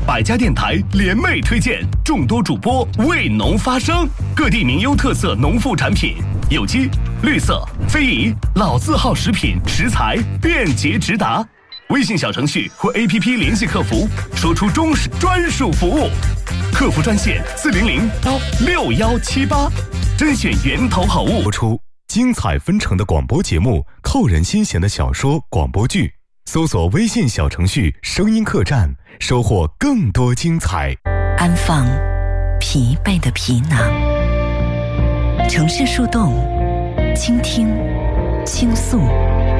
百家电台联袂推荐，众多主播为农发声，各地名优特色农副产品，有机、绿色、非遗、老字号食品食材便捷直达。微信小程序或 APP 联系客服，说出忠实专属服务。客服专线400-6178，甄选源头好物。 播出精彩纷呈的广播节目，扣人心弦的小说广播剧，搜索微信小程序声音客栈，收获更多精彩。 安放疲惫的皮囊，城市树洞，倾听倾诉。